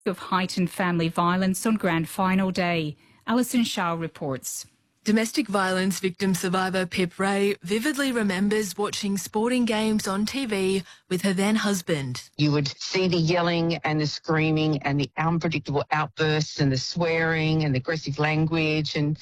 of heightened family violence on Grand Final Day. Alison Shaw reports. Domestic violence victim survivor Pip Ray vividly remembers watching sporting games on TV with her then husband. You would see the yelling and the screaming and the unpredictable outbursts and the swearing and the aggressive language and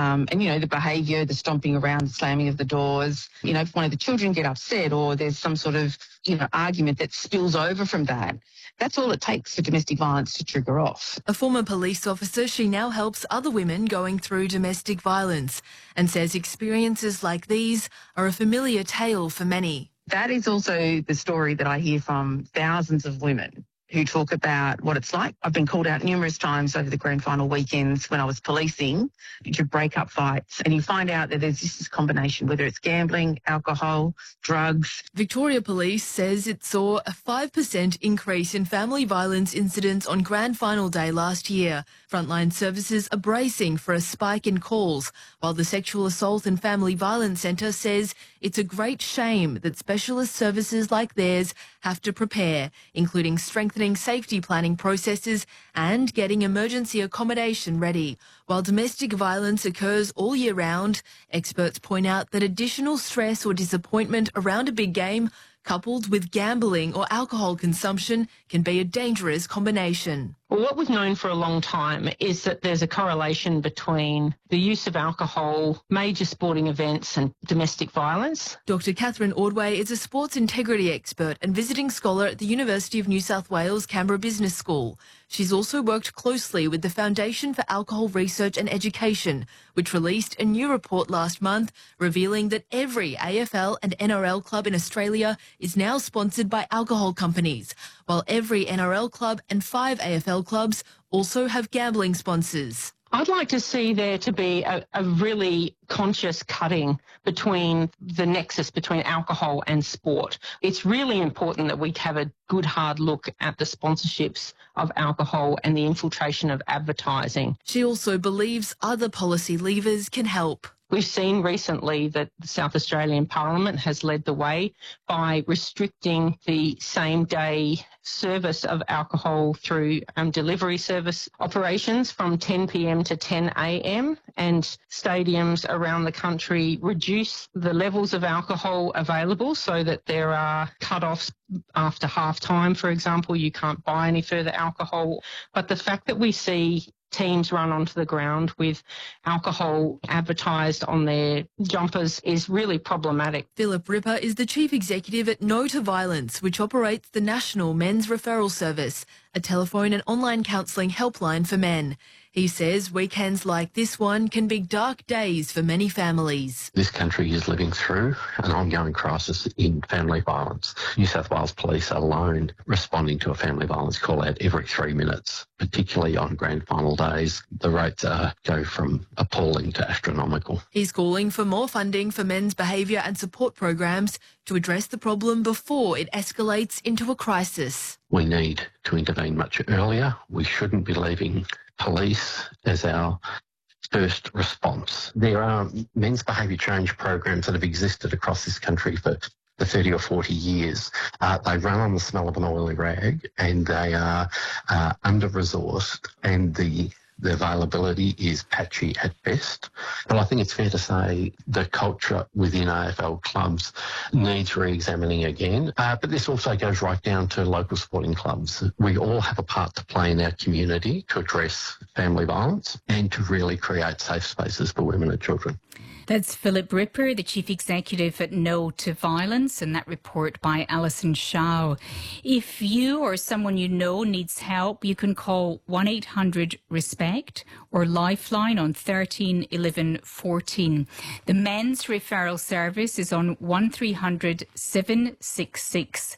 the behaviour, the stomping around, the slamming of the doors. If one of the children get upset or there's some sort of, argument that spills over from that, that's all it takes for domestic violence to trigger off. A former police officer, she now helps other women going through domestic violence and says experiences like these are a familiar tale for many. That is also the story that I hear from thousands of women who talk about what it's like. I've been called out numerous times over the grand final weekends when I was policing to break up fights, and you find out that there's just this combination, whether it's gambling, alcohol, drugs. Victoria Police says it saw a 5% increase in family violence incidents on grand final day last year. Frontline services are bracing for a spike in calls, while the Sexual Assault and Family Violence Centre says it's a great shame that specialist services like theirs have to prepare, including strengthening safety planning processes and getting emergency accommodation ready. While domestic violence occurs all year round, experts point out that additional stress or disappointment around a big game, coupled with gambling or alcohol consumption, can be a dangerous combination. Well, what we've known for a long time is that there's a correlation between the use of alcohol, major sporting events and domestic violence. Dr Catherine Ordway is a sports integrity expert and visiting scholar at the University of New South Wales Canberra Business School. She's also worked closely with the Foundation for Alcohol Research and Education, which released a new report last month revealing that every AFL and NRL club in Australia is now sponsored by alcohol companies, while every NRL club and 5 AFL clubs also have gambling sponsors. I'd like to see there to be a really conscious cutting between the nexus between alcohol and sport. It's really important that we have a good hard look at the sponsorships of alcohol and the infiltration of advertising. She also believes other policy levers can help. We've seen recently that the South Australian Parliament has led the way by restricting the same-day service of alcohol through delivery service operations from 10 p.m. to 10 a.m. and stadiums around the country reduce the levels of alcohol available so that there are cut-offs after half-time, for example. You can't buy any further alcohol. But the fact that we see teams run onto the ground with alcohol advertised on their jumpers is really problematic. Philip Ripper is the Chief Executive at No to Violence, which operates the National Men's Referral Service, a telephone and online counselling helpline for men. He says weekends like this one can be dark days for many families. This country is living through an ongoing crisis in family violence. New South Wales Police alone responding to a family violence call out every 3 minutes, particularly on grand final days. The rates go from appalling to astronomical. He's calling for more funding for men's behaviour and support programs to address the problem before it escalates into a crisis. We need to intervene much earlier. We shouldn't be leaving police as our first response. There are men's behaviour change programs that have existed across this country for 30 or 40 years. They run on the smell of an oily rag and they are under-resourced and the availability is patchy at best. But I think it's fair to say the culture within AFL clubs needs re-examining again. But this also goes right down to local sporting clubs. We all have a part to play in our community to address family violence and to really create safe spaces for women and children. That's Philip Ripper, the Chief Executive at No to Violence, and that report by Alison Shaw. If you or someone you know needs help, you can call 1-800-RESPECT or Lifeline on 13 11 14. The Men's Referral Service is on 1300 766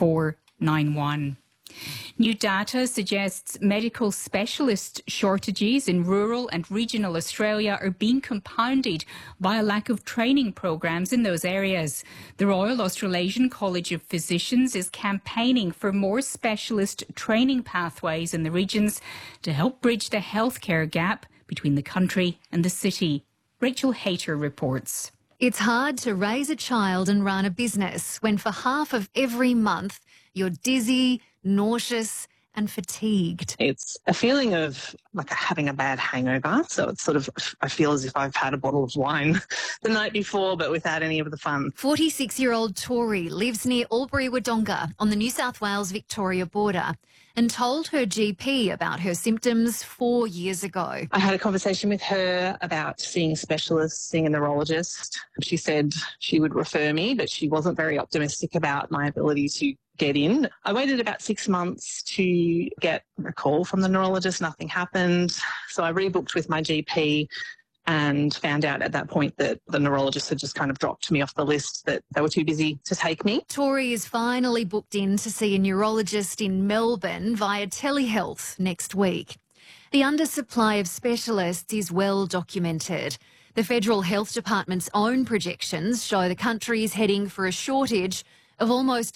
491. New data suggests medical specialist shortages in rural and regional Australia are being compounded by a lack of training programs in those areas. The Royal Australasian College of Physicians is campaigning for more specialist training pathways in the regions to help bridge the healthcare gap between the country and the city. Rachel Hayter reports. It's hard to raise a child and run a business when for half of every month you're dizzy, nauseous and fatigued. It's a feeling of like having a bad hangover. So it's sort of, I feel as if I've had a bottle of wine the night before, but without any of the fun. 46-year-old Tori lives near Albury-Wodonga on the New South Wales-Victoria border and told her GP about her symptoms 4 years ago. I had a conversation with her about seeing specialists, seeing a neurologist. She said she would refer me, but she wasn't very optimistic about my ability to get in. I waited about 6 months to get a call from the neurologist. Nothing happened. So I rebooked with my GP and found out at that point that the neurologist had just kind of dropped me off the list, that they were too busy to take me. Tori is finally booked in to see a neurologist in Melbourne via telehealth next week. The undersupply of specialists is well documented. The Federal Health Department's own projections show the country is heading for a shortage of almost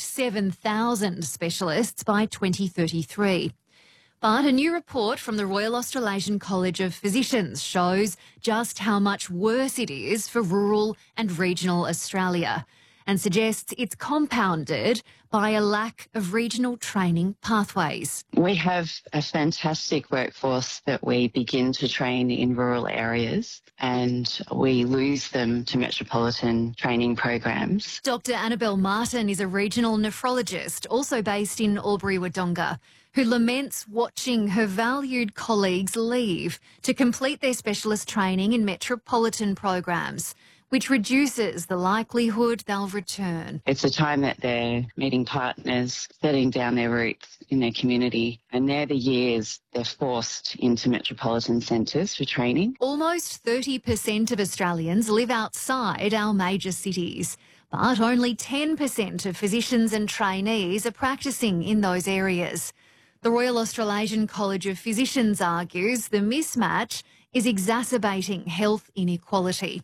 7,000 specialists by 2033. But a new report from the Royal Australasian College of Physicians shows just how much worse it is for rural and regional Australia and suggests it's compounded by a lack of regional training pathways. We have a fantastic workforce that we begin to train in rural areas and we lose them to metropolitan training programs. Dr Annabelle Martin is a regional nephrologist, also based in Albury-Wodonga, who laments watching her valued colleagues leave to complete their specialist training in metropolitan programs, which reduces the likelihood they'll return. It's a time that they're meeting partners, setting down their roots in their community, and they're the years they're forced into metropolitan centres for training. Almost 30% of Australians live outside our major cities, but only 10% of physicians and trainees are practising in those areas. The Royal Australasian College of Physicians argues the mismatch is exacerbating health inequality.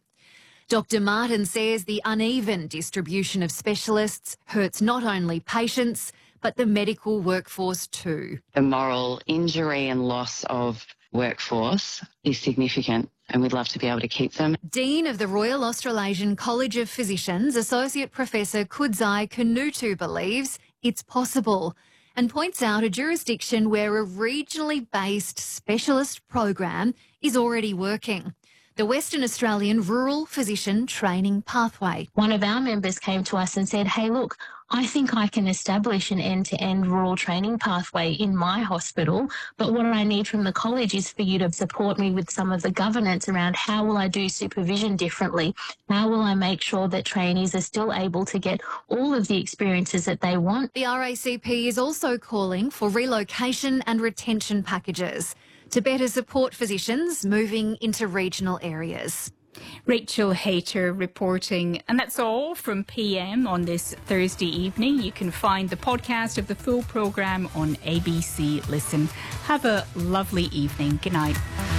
Dr Martin says the uneven distribution of specialists hurts not only patients, but the medical workforce too. The moral injury and loss of workforce is significant, and we'd love to be able to keep them. Dean of the Royal Australasian College of Physicians, Associate Professor Kudzai Kanutu believes it's possible and points out a jurisdiction where a regionally based specialist program is already working. The Western Australian Rural Physician Training Pathway. One of our members came to us and said, hey, look, I think I can establish an end-to-end rural training pathway in my hospital, but what I need from the college is for you to support me with some of the governance around how will I do supervision differently? How will I make sure that trainees are still able to get all of the experiences that they want? The RACP is also calling for relocation and retention packages to better support physicians moving into regional areas. Rachel Hayter reporting. And that's all from PM on this Thursday evening. You can find the podcast of the full programme on ABC Listen. Have a lovely evening. Good night.